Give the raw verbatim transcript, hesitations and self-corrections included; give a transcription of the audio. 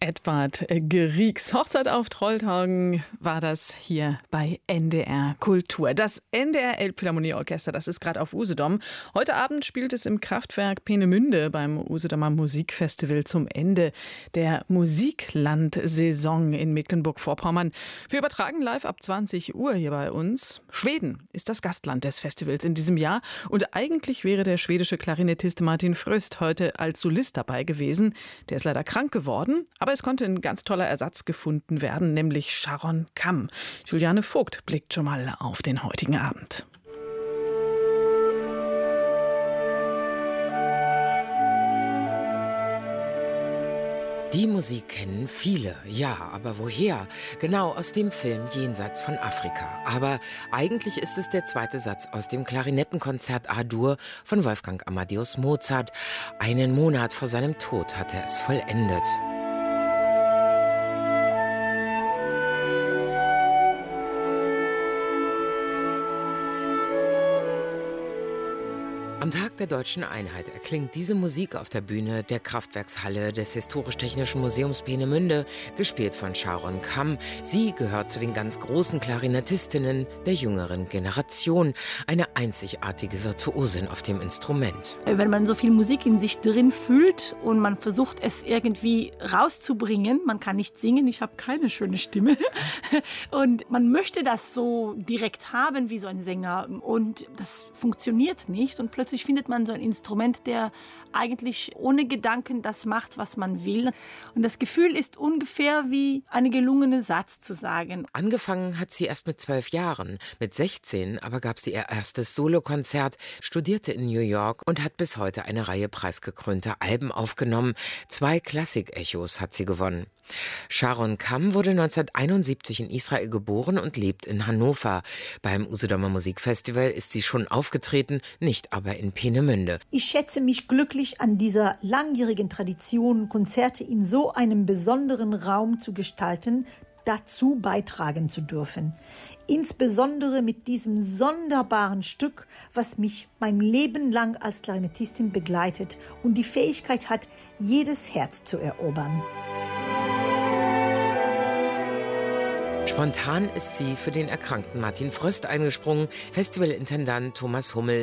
Edvard Griegs Hochzeit auf Trolltaugen war das hier bei N D R Kultur. Das N D R Elbphilharmonieorchester, das ist gerade auf Usedom. Heute Abend spielt es im Kraftwerk Peenemünde beim Usedomer Musikfestival zum Ende der Musiklandsaison in Mecklenburg-Vorpommern. Wir übertragen live ab zwanzig Uhr hier bei uns. Schweden ist das Gastland des Festivals in diesem Jahr und eigentlich wäre der schwedische Klarinettist Martin Fröst heute als Solist dabei gewesen. Der ist leider krank geworden, aber es konnte ein ganz toller Ersatz gefunden werden, nämlich Sharon Kamm. Juliane Vogt blickt schon mal auf den heutigen Abend. Die Musik kennen viele, ja, aber woher? Genau, aus dem Film Jenseits von Afrika. Aber eigentlich ist es der zweite Satz aus dem Klarinettenkonzert A-Dur von Wolfgang Amadeus Mozart. Einen Monat vor seinem Tod hat er es vollendet. Am Tag der Deutschen Einheit erklingt diese Musik auf der Bühne der Kraftwerkshalle des Historisch-Technischen Museums Peenemünde, gespielt von Sharon Kamm. Sie gehört zu den ganz großen Klarinettistinnen der jüngeren Generation. Eine einzigartige Virtuosin auf dem Instrument. Wenn man so viel Musik in sich drin fühlt und man versucht, es irgendwie rauszubringen, man kann nicht singen, ich habe keine schöne Stimme, und man möchte das so direkt haben wie so ein Sänger und das funktioniert nicht und plötzlich findet man so ein Instrument, der eigentlich ohne Gedanken das macht, was man will. Und das Gefühl ist ungefähr wie eine gelungene Satz zu sagen. Angefangen hat sie erst mit zwölf Jahren. Mit sechzehn aber gab sie ihr erstes Solokonzert, studierte in New York und hat bis heute eine Reihe preisgekrönter Alben aufgenommen. Zwei Klassik-Echos hat sie gewonnen. Sharon Kamm wurde neunzehnhunderteinundsiebzig in Israel geboren und lebt in Hannover. Beim Usedomer Musikfestival ist sie schon aufgetreten, nicht aber in Peenemünde. Ich schätze mich glücklich an dieser langjährigen Tradition, Konzerte in so einem besonderen Raum zu gestalten, dazu beitragen zu dürfen. Insbesondere mit diesem sonderbaren Stück, was mich mein Leben lang als Klarinettistin begleitet und die Fähigkeit hat, jedes Herz zu erobern. Spontan ist sie für den erkrankten Martin Fröst eingesprungen. Festivalintendant Thomas Hummel